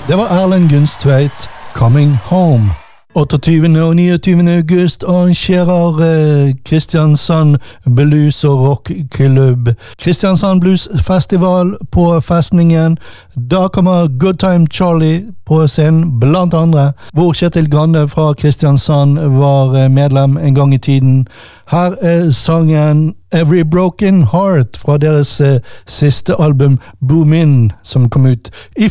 Det var Erlend Gunstveit, Coming Home. 28. og 29. august arrangerer Kristiansand Blues og Rockklubb Kristiansand Blues Festival på Festningen. Da kommer Good Time Charlie på scenen, blant andre, hvor Kjetil Grande fra Kristiansand var medlem en gang i tiden. Her er sangen Every Broken Heart fra deres siste album Boom In, som kom ut i